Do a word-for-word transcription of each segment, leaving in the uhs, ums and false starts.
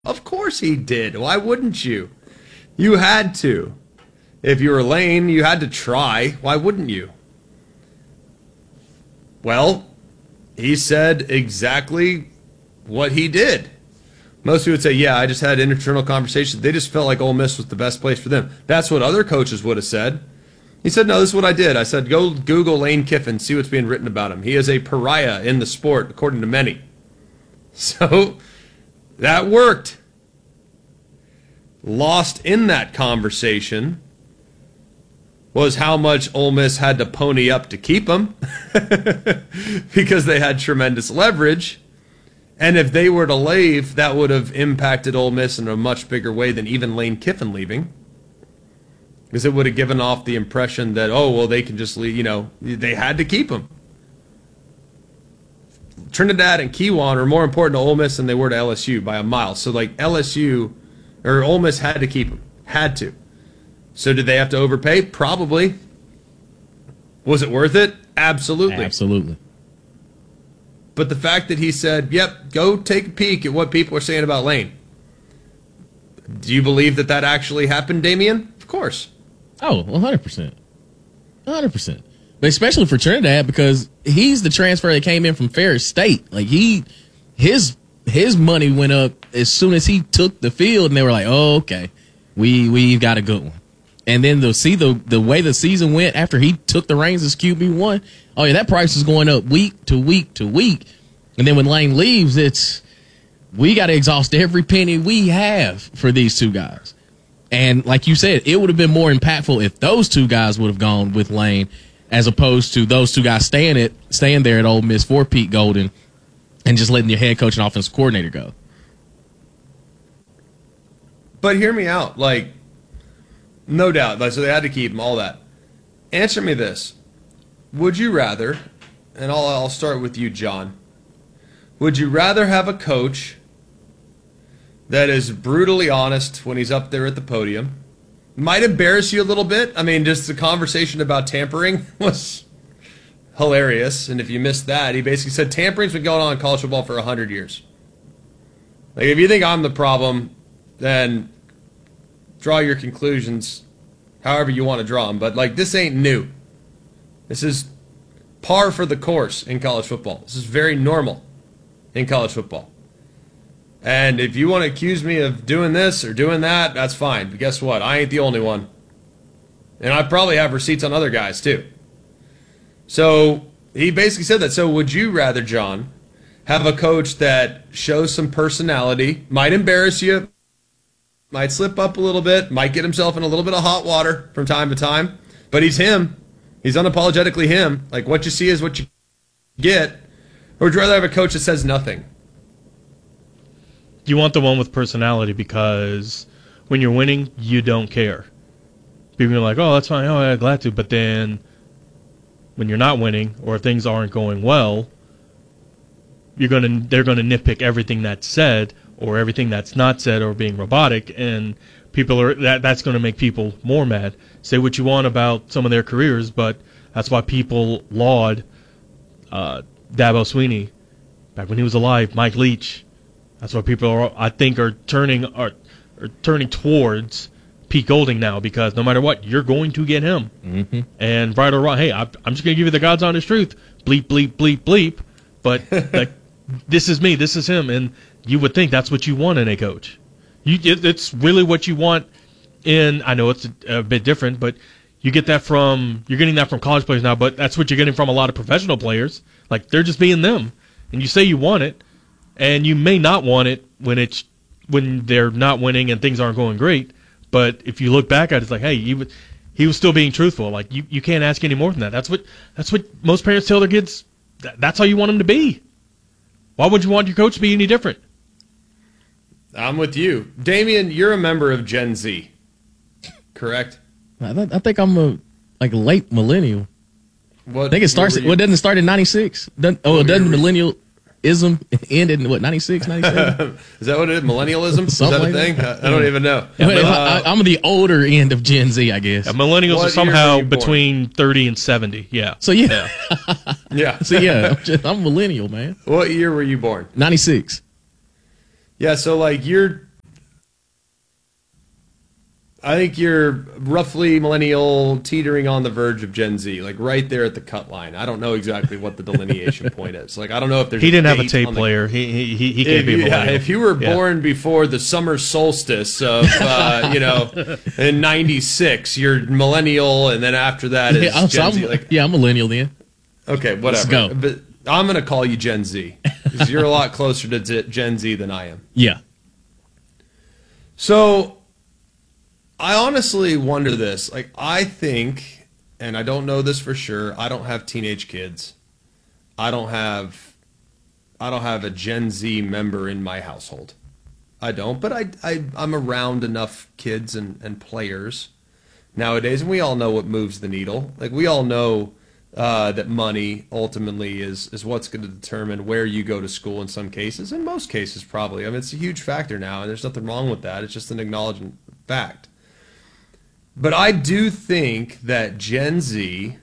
Of course he did. Why wouldn't you? You had to. If you were Lane, you had to try. Why wouldn't you? Well, he said exactly what he did. Most people would say, yeah, I just had internal conversations. They just felt like Ole Miss was the best place for them. That's what other coaches would have said. He said, no, this is what I did. I said, go Google Lane Kiffin, see what's being written about him. He is a pariah in the sport, according to many. So that worked. Lost in that conversation was how much Ole Miss had to pony up to keep him because they had tremendous leverage. And if they were to leave, that would have impacted Ole Miss in a much bigger way than even Lane Kiffin leaving. Because it would have given off the impression that, oh, well, they can just leave, you know, they had to keep him. Trinidad and Kiwan are more important to Ole Miss than they were to L S U by a mile. So, like, L S U, or Ole Miss had to keep him. Had to. So did they have to overpay? Probably. Was it worth it? Absolutely. Absolutely. But the fact that he said, yep, go take a peek at what people are saying about Lane. Do you believe that that actually happened, Damian? Of course. Oh, one hundred percent. one hundred percent. But especially for Trinidad, because he's the transfer that came in from Ferris State. Like, he, his his money went up as soon as he took the field, and they were like, oh, okay, we, we've got a good one. And then to see the, the way the season went after he took the reins as Q B one, oh, yeah, that price is going up week to week to week. And then when Lane leaves, it's we got to exhaust every penny we have for these two guys. And like you said, it would have been more impactful if those two guys would have gone with Lane as opposed to those two guys staying at staying there at Ole Miss for Pete Golden and just letting your head coach and offensive coordinator go. But hear me out. Like, no doubt. Like, so they had to keep him, all that. Answer me this. Would you rather, and I'll, I'll start with you, John. Would you rather have a coach that is brutally honest when he's up there at the podium? Might embarrass you a little bit. I mean, just the conversation about tampering was hilarious. And if you missed that, he basically said tampering's been going on in college football for one hundred years. Like, if you think I'm the problem, then draw your conclusions however you want to draw them. But, like, this ain't new. This is par for the course in college football. This is very normal in college football. And if you want to accuse me of doing this or doing that, that's fine. But guess what? I ain't the only one. And I probably have receipts on other guys, too. So he basically said that. So would you rather, John, have a coach that shows some personality, might embarrass you, might slip up a little bit, might get himself in a little bit of hot water from time to time, but he's him. He's unapologetically him. Like, what you see is what you get. Or would you rather have a coach that says nothing? You want the one with personality because when you're winning, you don't care. People are like, oh, that's fine. Oh, I'm glad to. But then when you're not winning or things aren't going well, you're gonna they're going to nitpick everything that's said or everything that's not said or being robotic. And people are that that's going to make people more mad. Say what you want about some of their careers, but that's why people laud uh, Dabo Swinney back when he was alive, Mike Leach. That's why people are, I think, are turning are, are turning towards Pete Golding now because no matter what, you're going to get him. Mm-hmm. And right or wrong, hey, I, I'm just going to give you the God's honest truth. Bleep, bleep, bleep, bleep. But like, this is me, this is him, and you would think that's what you want in a coach. You, it, it's really what you want in. I know it's a, a bit different, but you get that from you're getting that from college players now. But that's what you're getting from a lot of professional players. Like they're just being them, and you say you want it. And you may not want it when it's when they're not winning and things aren't going great. But if you look back at it, it's like, hey, he was, he was still being truthful. Like you, you can't ask any more than that. That's what that's what most parents tell their kids. That, that's how you want them to be. Why would you want your coach to be any different? I'm with you, Damian. You're a member of Gen Z, correct? I, th- I think I'm a like a late millennial. What, I think it starts. Well, it doesn't start in ninety-six. Doesn't, oh, it doesn't millennial. Ism ended in what, ninety-six, ninety-seven? Is that what it is? Millennialism? Is that a like thing? That? I, I don't even know. Yeah, uh, uh, I, I'm the older end of Gen Z, I guess. Yeah, millennials what are somehow between thirty and seventy. Yeah. So, yeah. Yeah. yeah. So, yeah, I'm, just, I'm a millennial, man. What year were you born? ninety-six. Yeah, so, like, you're I think you're roughly millennial, teetering on the verge of Gen Z, like right there at the cut line. I don't know exactly what the delineation point is. Like I don't know if there's he didn't have a date tape on the- player. He he he can't If, be a you- yeah, millennial. if you were Yeah. born before the summer solstice of, uh, you know, in ninety-six, you're millennial, and then after that is Yeah, I'm, so Gen I'm- Z. Like, yeah, I'm millennial then. okay, whatever. go. But I'm going to call you Gen Z because you're a lot closer to Z- Gen Z than I am. Yeah. So I honestly wonder this. Like, I think, and I don't know this for sure, I don't have teenage kids. I don't have I don't have a Gen Z member in my household. I don't, but I, I I'm around enough kids and, and players nowadays, and we all know what moves the needle. Like we all know uh, that money ultimately is is what's going to determine where you go to school in some cases. In most cases, probably. I mean, it's a huge factor now, and there's nothing wrong with that. It's just an acknowledgement fact. But I do think that Gen Z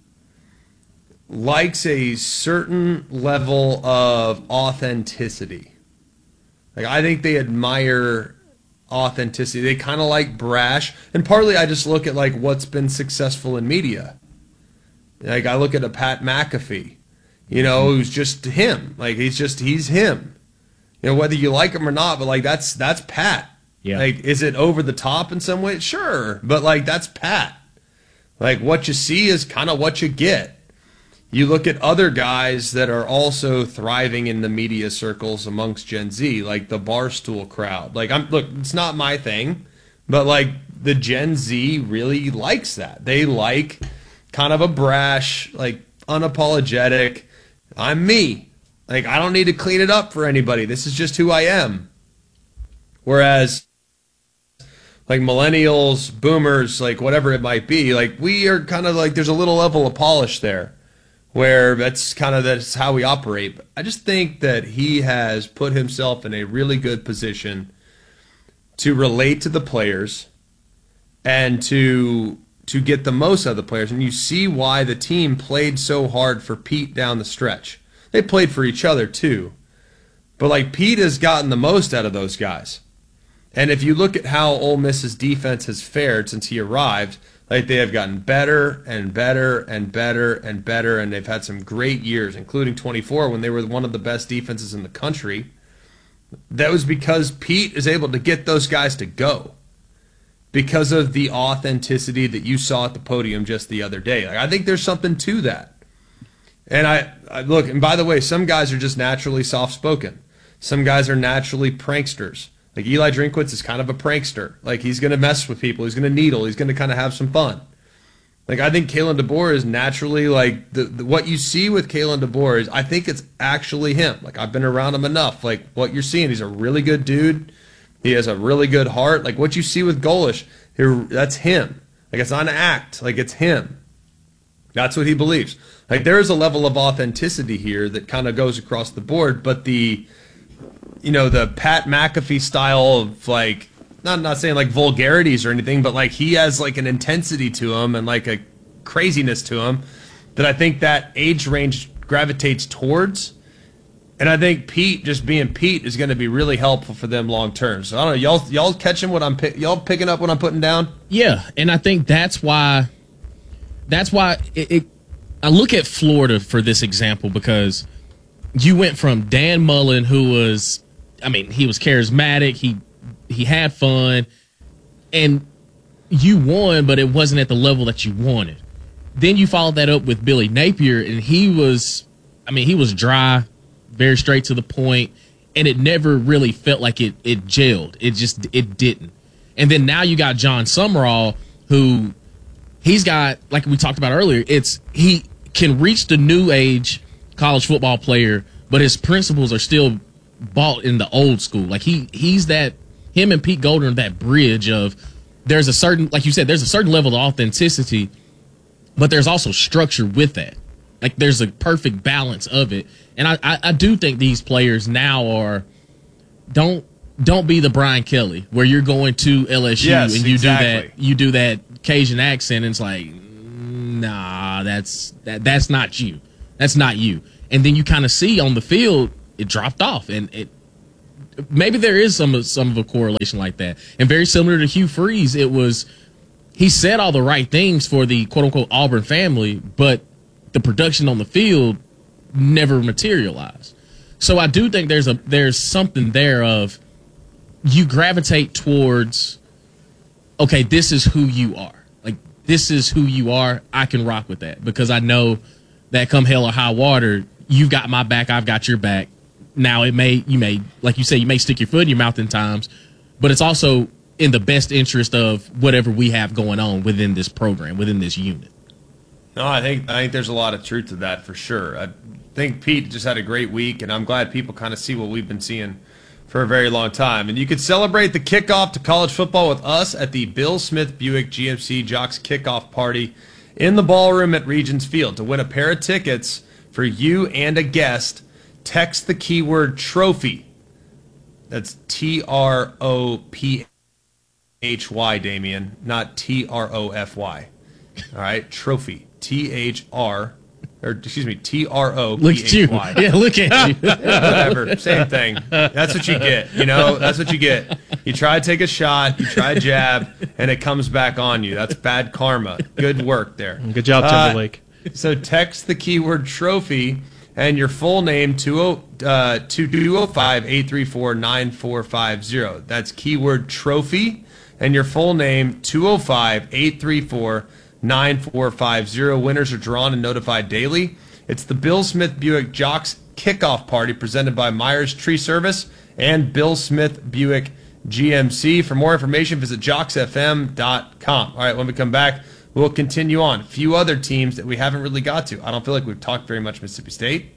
likes a certain level of authenticity. Like I think they admire authenticity. They kind of like brash, and partly I just look at like what's been successful in media. Like I look at a Pat McAfee, you know, who's just him. Like he's just he's him. You know, whether you like him or not, but like that's that's Pat. Yeah. Like, is it over the top in some way? Sure, but like that's Pat. Like what you see is kind of what you get. You look at other guys that are also thriving in the media circles amongst Gen Z, like the Barstool crowd. Like I'm look, it's not my thing, but like the Gen Z really likes that. They like kind of a brash, like unapologetic, I'm me. Like I don't need to clean it up for anybody. This is just who I am. Whereas like millennials, boomers, like whatever it might be, like we are kind of like there's a little level of polish there where that's kind of that's how we operate. But I just think that he has put himself in a really good position to relate to the players and to to get the most out of the players. And you see why the team played so hard for Pete down the stretch. They played for each other too. But like Pete has gotten the most out of those guys. And if you look at how Ole Miss's defense has fared since he arrived, like they have gotten better and better and better and better, and they've had some great years, including twenty-four when they were one of the best defenses in the country. That was because Pete is able to get those guys to go because of the authenticity that you saw at the podium just the other day. Like I think there's something to that. And I, I look, and by the way, some guys are just naturally soft-spoken. Some guys are naturally pranksters. Like Eli Drinkwitz is kind of a prankster. Like he's going to mess with people. He's going to needle. He's going to kind of have some fun. Like I think Kalen DeBoer is naturally like the, the what you see with Kalen DeBoer is I think it's actually him. Like I've been around him enough. Like what you're seeing, he's a really good dude. He has a really good heart. Like what you see with Golish, here that's him. Like it's not an act. Like it's him. That's what he believes. Like there is a level of authenticity here that kind of goes across the board, but the you know, the Pat McAfee style of like, not not saying like vulgarities or anything, but like he has like an intensity to him and like a craziness to him that I think that age range gravitates towards. And I think Pete, just being Pete, is going to be really helpful for them long term. So I don't know, y'all y'all catching what I'm pick, y'all picking up what I'm putting down? Yeah, and I think that's why that's why it, it I look at Florida for this example because you went from Dan Mullen, who was I mean, he was charismatic, he he had fun, and you won, but it wasn't at the level that you wanted. Then you followed that up with Billy Napier, and he was, I mean, he was dry, very straight to the point, and it never really felt like it it gelled. It just, it didn't. And then now you got John Summerall, who he's got, like we talked about earlier, it's he can reach the new age college football player, but his principles are still bought in the old school. Like he he's that, him and Pete Golden are that bridge of there's a certain, like you said, there's a certain level of authenticity, but there's also structure with that. Like there's a perfect balance of it. And I, I, I do think these players now are, don't don't be the Brian Kelly where you're going to L S U Yes, and you exactly. do that you do that Cajun accent and it's like, nah, that's that that's not you. That's not you. And then you kind of see on the field it dropped off, and it maybe there is some some of a correlation like that. And very similar to Hugh Freeze, it was he said all the right things for the quote unquote Auburn family, but the production on the field never materialized. So I do think there's a there's something there of you gravitate towards, okay, this is who you are. Like, this is who you are. I can rock with that because I know that come hell or high water, you've got my back, I've got your back. Now, it may, you may, like you say, you may stick your foot in your mouth in times, but it's also in the best interest of whatever we have going on within this program, within this unit. No, I think I think there's a lot of truth to that for sure. I think Pete just had a great week, and I'm glad people kind of see what we've been seeing for a very long time. And you could celebrate the kickoff to college football with us at the Bill Smith Buick G M C Jocks Kickoff Party in the ballroom at Regions Field. To win a pair of tickets for you and a guest, text the keyword trophy. That's T R O P H Y, Damian, not T R O F Y. All right, trophy. T H R, or excuse me, T R O P H Y. Look at you. Yeah, look at you. Whatever, same thing. That's what you get, you know? That's what you get. You try to take a shot, you try a jab, and it comes back on you. That's bad karma. Good work there. Good job, Timberlake. Uh, so text the keyword trophy and your full name to two oh five, eight three four, nine four five zero. That's keyword trophy and your full name two oh five, eight three four, nine four five zero. Winners are drawn and notified daily. It's the Bill Smith Buick Jocks Kickoff Party presented by Myers Tree Service and Bill Smith Buick G M C. For more information, visit jocks f m dot com. All right, when we come back, we'll continue on. A few other teams that we haven't really got to. I don't feel like we've talked very much Mississippi State.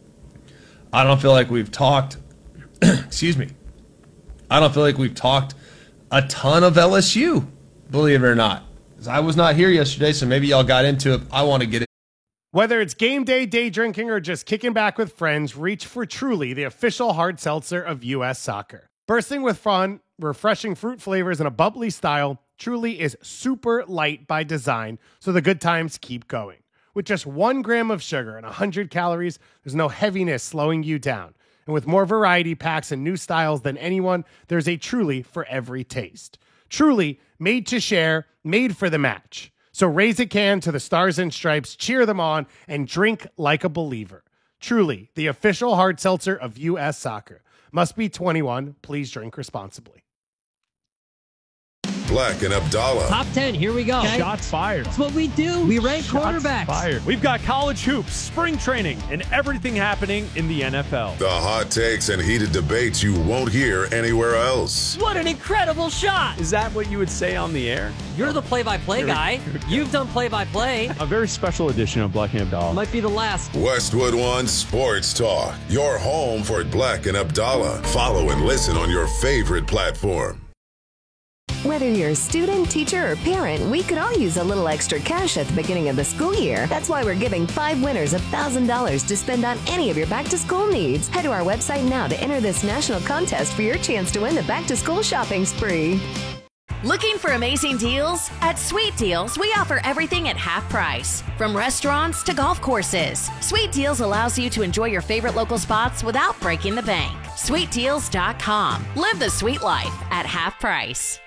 I don't feel like we've talked, excuse me, I don't feel like we've talked a ton of L S U, believe it or not. I was not here yesterday, so maybe y'all got into it. I want to get it. Whether it's game day, day drinking, or just kicking back with friends, reach for Truly, the official hard seltzer of U S Soccer. Bursting with fun, refreshing fruit flavors, and a bubbly style, Truly is super light by design, so the good times keep going. With just one gram of sugar and one hundred calories, there's no heaviness slowing you down. And with more variety packs and new styles than anyone, there's a Truly for every taste. Truly, made to share, made for the match. So raise a can to the Stars and Stripes, cheer them on, and drink like a believer. Truly, the official hard seltzer of U S Soccer. Must be twenty-one. Please drink responsibly. Black and Abdallah. Top ten, here we go. Okay. Shots fired. That's what we do. We rank Shots quarterbacks. Fired. We've got college hoops, spring training, and everything happening in the N F L. The hot takes and heated debates you won't hear anywhere else. What an incredible shot. Is that what you would say on the air? You're the play-by-play guy. You've done play-by-play. A very special edition of Black and Abdallah. Might be the last. Westwood One Sports Talk. Your home for Black and Abdallah. Follow and listen on your favorite platform. Whether you're a student, teacher, or parent, we could all use a little extra cash at the beginning of the school year. That's why we're giving five winners one thousand dollars to spend on any of your back-to-school needs. Head to our website now to enter this national contest for your chance to win the back-to-school shopping spree. Looking for amazing deals? At Sweet Deals, we offer everything at half price. From restaurants to golf courses, Sweet Deals allows you to enjoy your favorite local spots without breaking the bank. sweet deals dot com. Live the sweet life at half price.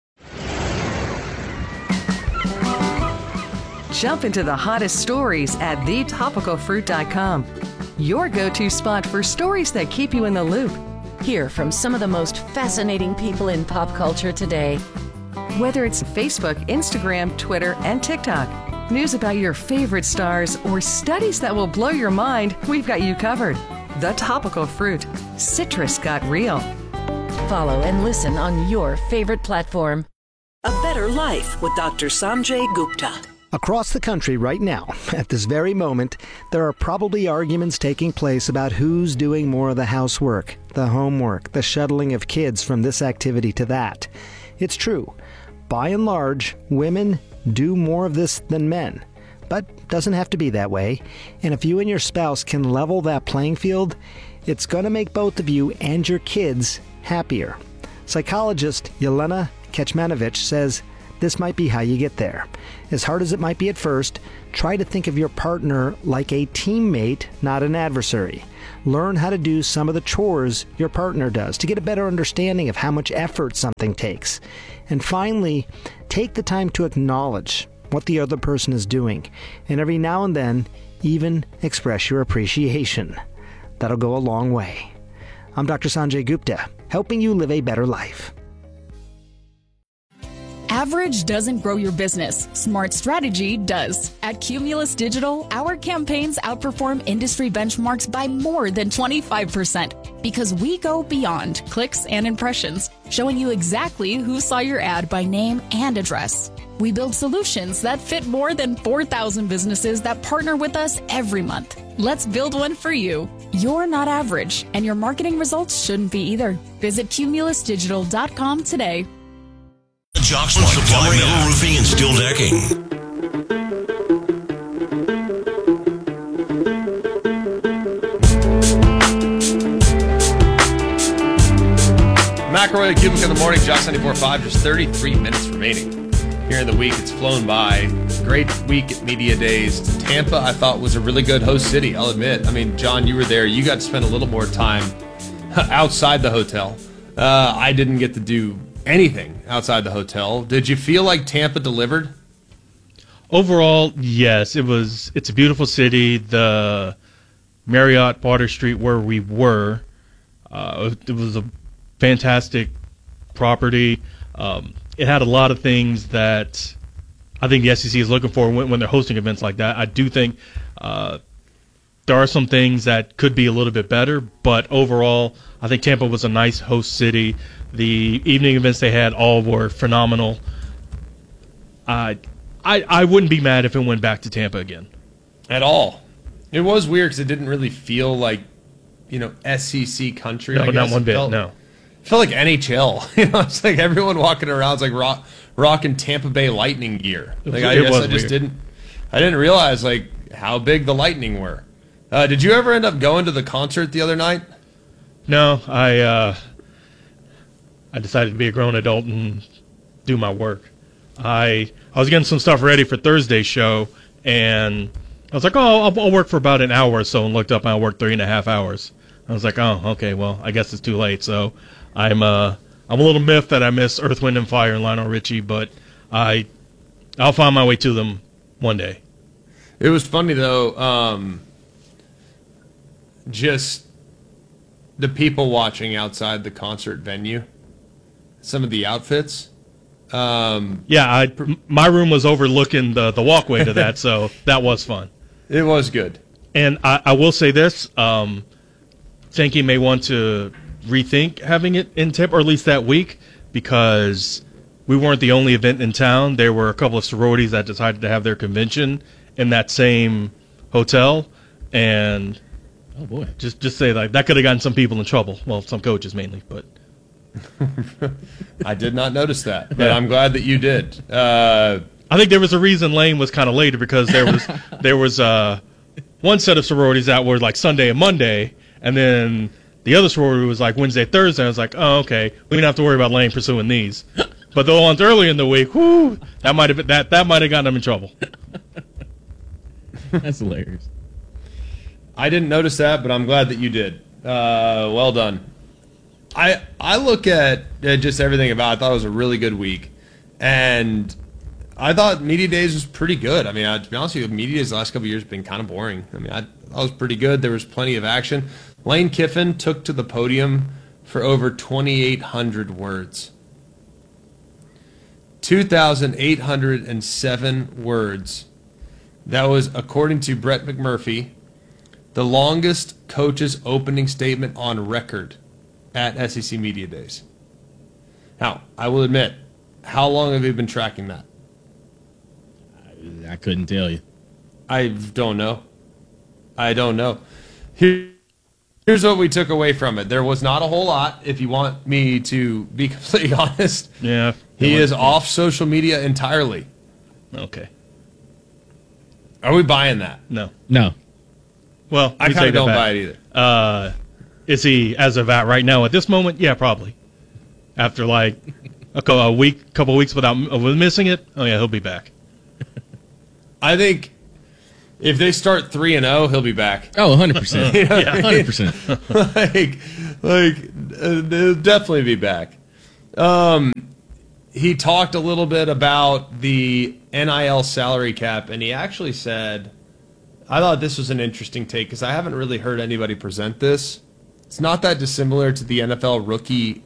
Jump into the hottest stories at the topical fruit dot com. Your go-to spot for stories that keep you in the loop. Hear from some of the most fascinating people in pop culture today. Whether it's Facebook, Instagram, Twitter, and TikTok, news about your favorite stars, or studies that will blow your mind, we've got you covered. The Topical Fruit. Citrus got real. Follow and listen on your favorite platform. A Better Life with Doctor Sanjay Gupta. Across the country right now, at this very moment, there are probably arguments taking place about who's doing more of the housework, the homework, the shuttling of kids from this activity to that. It's true. By and large, women do more of this than men. But doesn't have to be that way. And if you and your spouse can level that playing field, it's going to make both of you and your kids happier. Psychologist Yelena Kecmanovic says this might be how you get there. As hard as it might be at first, try to think of your partner like a teammate, not an adversary. Learn how to do some of the chores your partner does to get a better understanding of how much effort something takes. And finally, take the time to acknowledge what the other person is doing, and every now and then, even express your appreciation. That'll go a long way. I'm Doctor Sanjay Gupta, helping you live a better life. Average doesn't grow your business. Smart strategy does. At Cumulus Digital, our campaigns outperform industry benchmarks by more than twenty-five percent because we go beyond clicks and impressions, showing you exactly who saw your ad by name and address. We build solutions that fit more than four thousand businesses that partner with us every month. Let's build one for you. You're not average, and your marketing results shouldn't be either. Visit cumulus digital dot com today. Joxland Supply Metal Roofing and Steel Decking. McElroy, Cubic in the morning, Jox ninety-four point five, just thirty-three minutes remaining. Here in the week, it's flown by. Great week at Media Days. Tampa, I thought, was a really good host city, I'll admit. I mean, John, you were there. You got to spend a little more time outside the hotel. Uh, I didn't get to do anything outside the hotel. Did you feel like Tampa delivered? Overall, yes. It was. It's a beautiful city. The Marriott Water Street where we were, uh, it was a fantastic property. Um, it had a lot of things that I think the S E C is looking for when, when they're hosting events like that. I do think uh, there are some things that could be a little bit better, but overall, I think Tampa was a nice host city. The evening events they had all were phenomenal. Uh, I I wouldn't be mad if it went back to Tampa again. At all. It was weird because it didn't really feel like, you know, S E C country. No, I guess. not one It bit, felt, no. It felt like N H L. You know, it's like everyone walking around. It's like rock, rocking Tampa Bay Lightning gear. Like I It guess was I just weird. didn't. I didn't realize like how big the Lightning were. Uh, did you ever end up going to the concert the other night? No, I uh, I decided to be a grown adult and do my work. I I was getting some stuff ready for Thursday's show, and I was like, oh, I'll, I'll work for about an hour or so, and looked up and I worked three and a half hours. I was like, oh, okay, well, I guess it's too late. So I'm uh I'm a little miffed that I missed Earth, Wind and Fire and Lionel Richie, but I I'll find my way to them one day. It was funny though. Um, just the people watching outside the concert venue, some of the outfits. Um, Yeah, I, my room was overlooking the, the walkway to that, so that was fun. It was good. And I, I will say this, um, Sankey may want to rethink having it in Tampa, or at least that week, because we weren't the only event in town. There were a couple of sororities that decided to have their convention in that same hotel, and oh boy, just just say like that could have gotten some people in trouble. Well, some coaches mainly, but I did not notice that, but Yeah. I'm glad that you did. Uh, I think there was a reason Lane was kind of later because there was there was uh, one set of sororities that were like Sunday and Monday, and then the other sorority was like Wednesday, Thursday. I was like, oh, okay, we didn't have to worry about Lane pursuing these. But the ones early in the week, whoo, that might have been that that might have gotten them in trouble. That's hilarious. I didn't notice that, but I'm glad that you did. Uh, well done. I I look at uh, just everything about it. I thought it was a really good week. And I thought Media Days was pretty good. I mean, I, to be honest with you, Media Days the last couple of years have been kind of boring. I mean, I thought it was pretty good. There was plenty of action. Lane Kiffin took to the podium for over twenty-eight hundred words. two thousand eight hundred seven words. That was, according to Brett McMurphy, the longest coach's opening statement on record at S E C Media Days. Now, I will admit, how long have you been tracking that? I, I couldn't tell you. I don't know. I don't know. Here, here's what we took away from it. There was not a whole lot, if you want me to be completely honest. Yeah. He is off social media entirely. Okay. Are we buying that? No. No. Well, I we kind take of that don't back. buy it either. Uh, is he as of at right now at this moment? Yeah, probably. After like A, co- a week, couple weeks without uh, with missing it. Oh yeah, he'll be back. I think if they start three and zero, he'll be back. Oh, one hundred percent. You know what Yeah, I mean? one hundred percent. like, like uh, they'll definitely be back. Um, he talked a little bit about the N I L salary cap, and he actually said, I thought this was an interesting take because I haven't really heard anybody present this. It's not that dissimilar to the N F L rookie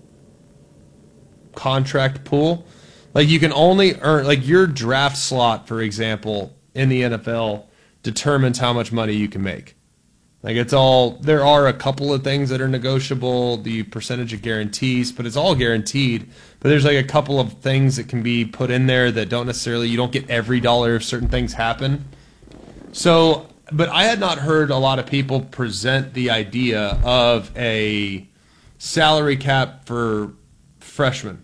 contract pool. Like, you can only earn, like, your draft slot, for example, in the N F L determines how much money you can make. Like, it's all, there are a couple of things that are negotiable, the percentage of guarantees, but it's all guaranteed. But there's like a couple of things that can be put in there that don't necessarily, you don't get every dollar if certain things happen. So, but I had not heard a lot of people present the idea of a salary cap for freshmen.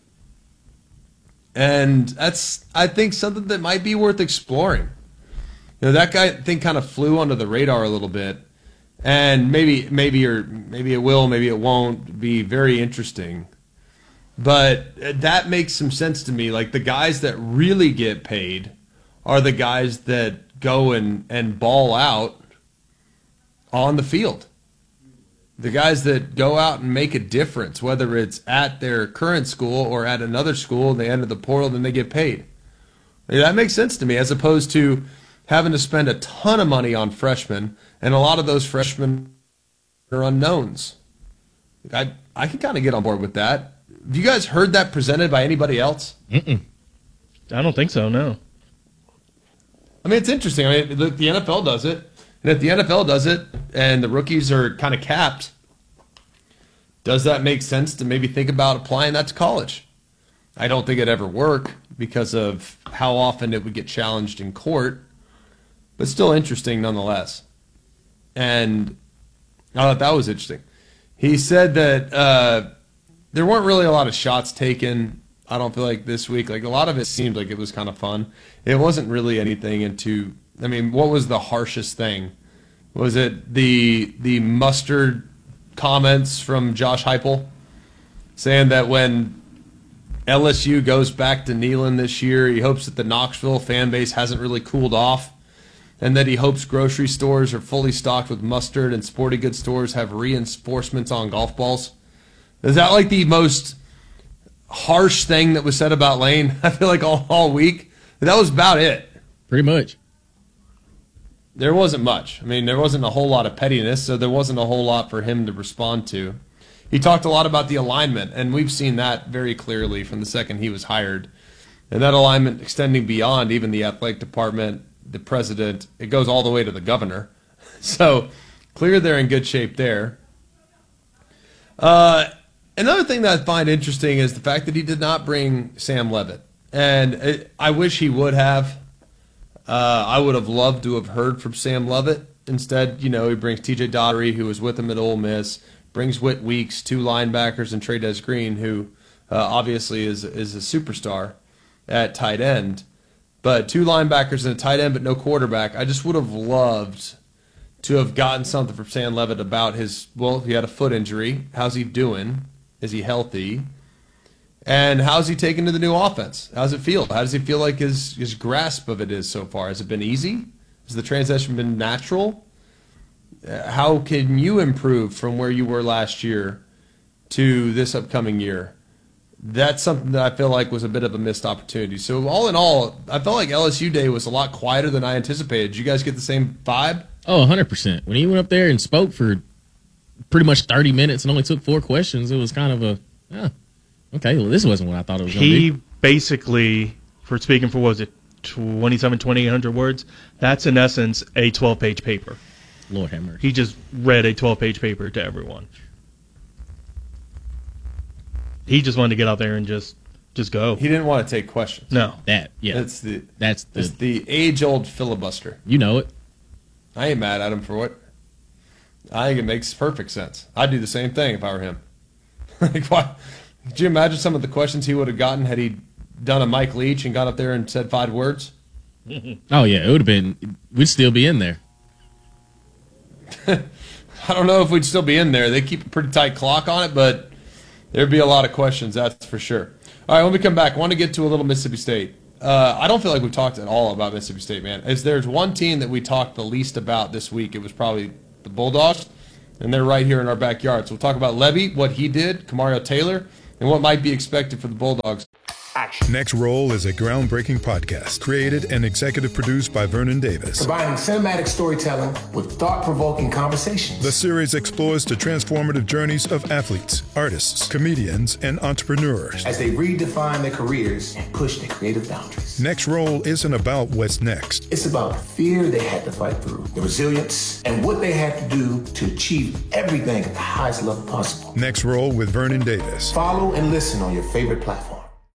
And that's, I think, something that might be worth exploring. You know, that guy thing kind of flew under the radar a little bit. And maybe, maybe, or maybe it will, maybe it won't be very interesting. But that makes some sense to me. Like, the guys that really get paid are the guys that go and, and ball out on the field. The guys that go out and make a difference, whether it's at their current school or at another school, and they enter the portal and they get paid. That makes sense to me, as opposed to having to spend a ton of money on freshmen, and a lot of those freshmen are unknowns. I I can kind of get on board with that. Have you guys heard that presented by anybody else? Mm-mm. I don't think so, no. I mean, it's interesting. I mean, look, the N F L does it. And if the N F L does it and the rookies are kind of capped, does that make sense to maybe think about applying that to college? I don't think it'd ever work because of how often it would get challenged in court, but still interesting nonetheless. And I thought that was interesting. He said that uh, there weren't really a lot of shots taken, I don't feel like, this week. Like, a lot of it seemed like it was kind of fun. It wasn't really anything into... I mean, what was the harshest thing? Was it the the mustard comments from Josh Heupel saying that when L S U goes back to Neyland this year, he hopes that the Knoxville fan base hasn't really cooled off, and that he hopes grocery stores are fully stocked with mustard and sporting goods stores have reinforcements on golf balls? Is that like the most harsh thing that was said about Lane? I feel like all, all week. That was about it. Pretty much. There wasn't much. I mean, there wasn't a whole lot of pettiness, so there wasn't a whole lot for him to respond to. He talked a lot about the alignment, and we've seen that very clearly from the second he was hired. And that alignment extending beyond even the athletic department, the president, it goes all the way to the governor. So clear they're in good shape there. Uh, another thing that I find interesting is the fact that he did not bring Sam Levitt. And it, I wish he would have. Uh, I would have loved to have heard from Sam Levitt. Instead, you know, he brings T J Daugherty, who was with him at Ole Miss, brings Whit Weeks, two linebackers, and Trey'Dez Green, who uh, obviously is is a superstar at tight end. But two linebackers and a tight end, but no quarterback. I just would have loved to have gotten something from Sam Levitt about his, well, he had a foot injury. How's he doing? Is he healthy? And how's he taken to the new offense? How's it feel? How does he feel like his, his grasp of it is so far? Has it been easy? Has the transition been natural? Uh, how can you improve from where you were last year to this upcoming year? That's something that I feel like was a bit of a missed opportunity. So all in all, I felt like L S U Day was a lot quieter than I anticipated. Did you guys get the same vibe? Oh, one hundred percent. When he went up there and spoke for pretty much thirty minutes and only took four questions, it was kind of a, yeah. Okay, well, this wasn't what I thought it was going to be. He basically, for speaking for, what was it, twenty-seven, twenty-eight hundred words? That's, in essence, a twelve-page paper. Lord have mercy. He just read a twelve-page paper to everyone. He just wanted to get out there and just just go. He didn't want to take questions. No. That, yeah. That's the, That's the, it's the age-old filibuster. You know it. I ain't mad at him for it. I think it makes perfect sense. I'd do the same thing if I were him. Like, why? Could you imagine some of the questions he would have gotten had he done a Mike Leach and got up there and said five words? Oh, yeah, it would have been, we'd still be in there. I don't know if we'd still be in there. They keep a pretty tight clock on it, but There'd be a lot of questions, that's for sure. All right, when we come back, I want to get to a little Mississippi State. Uh, I don't feel like we've talked at all about Mississippi State, man. If there's one team that we talked the least about this week, it was probably the Bulldogs, and they're right here in our backyard. So we'll talk about Levy, what he did, Kamario Taylor, and what might be expected for the Bulldogs. Next Roll is a groundbreaking podcast created and executive produced by Vernon Davis. Combining cinematic storytelling with thought-provoking conversations. The series explores the transformative journeys of athletes, artists, comedians, and entrepreneurs as they redefine their careers and push their creative boundaries. Next Roll isn't about what's next. It's about the fear they had to fight through, the resilience, and what they had to do to achieve everything at the highest level possible. Next Roll with Vernon Davis. Follow and listen on your favorite platform.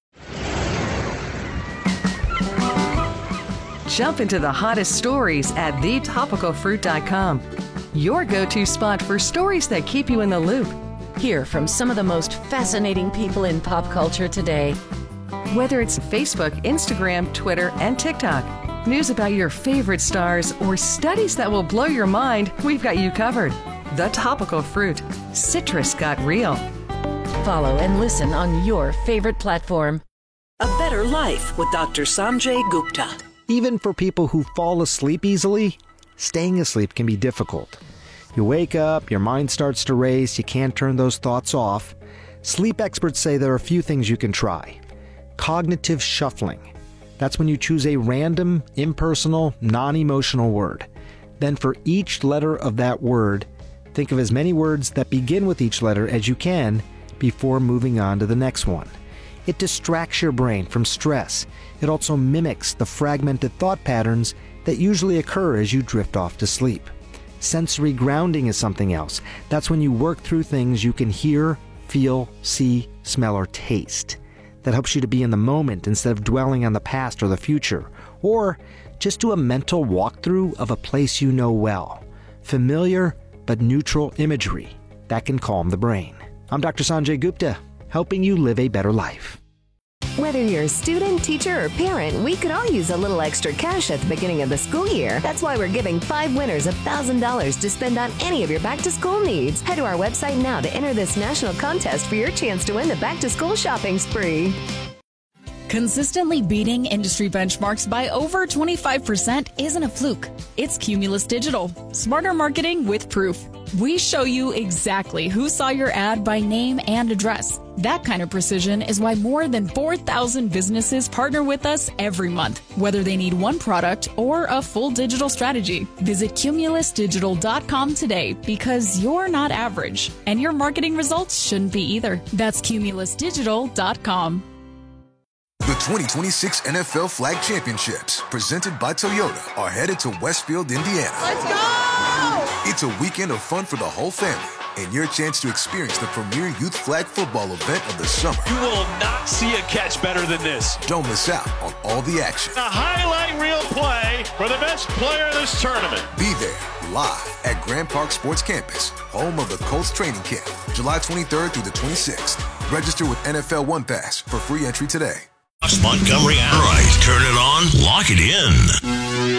Jump into the hottest stories at the topical fruit dot com. Your go-to spot for stories that keep you in the loop. Hear from some of the most fascinating people in pop culture today. Whether it's Facebook, Instagram, Twitter, and TikTok, news about your favorite stars, or studies that will blow your mind, we've got you covered. The Topical Fruit. Citrus got real. Follow and listen on your favorite platform. A Better Life with Doctor Sanjay Gupta. Even for people who fall asleep easily, staying asleep can be difficult. You wake up, your mind starts to race, you can't turn those thoughts off. Sleep experts say there are a few things you can try. Cognitive shuffling. That's when you choose a random, impersonal, non-emotional word. Then for each letter of that word, think of as many words that begin with each letter as you can before moving on to the next one. It distracts your brain from stress. It also mimics the fragmented thought patterns that usually occur as you drift off to sleep. Sensory grounding is something else. That's when you work through things you can hear, feel, see, smell, or taste. That helps you to be in the moment instead of dwelling on the past or the future. Or just do a mental walkthrough of a place you know well. Familiar but neutral imagery. That can calm the brain. I'm Doctor Sanjay Gupta, helping you live a better life. Whether you're a student, teacher, or parent, we could all use a little extra cash at the beginning of the school year. That's why we're giving five winners one thousand dollars to spend on any of your back-to-school needs. Head to our website now to enter this national contest for your chance to win the back-to-school shopping spree. Consistently beating industry benchmarks by over twenty-five percent isn't a fluke. It's Cumulus Digital. Smarter marketing with proof. We show you exactly who saw your ad by name and address. That kind of precision is why more than four thousand businesses partner with us every month, whether they need one product or a full digital strategy. Visit cumulus digital dot com today because you're not average, and your marketing results shouldn't be either. That's cumulus digital dot com. The twenty twenty-six N F L Flag Championships, presented by Toyota, are headed to Westfield, Indiana. Let's go! It's a weekend of fun for the whole family and your chance to experience the premier youth flag football event of the summer. You will not see a catch better than this. Don't miss out on all the action. A highlight reel play for the best player of this tournament. Be there live at Grand Park Sports Campus, home of the Colts training camp, July twenty-third through the twenty-sixth. Register with N F L One Pass for free entry today. Montgomery. All right, turn it on, lock it in.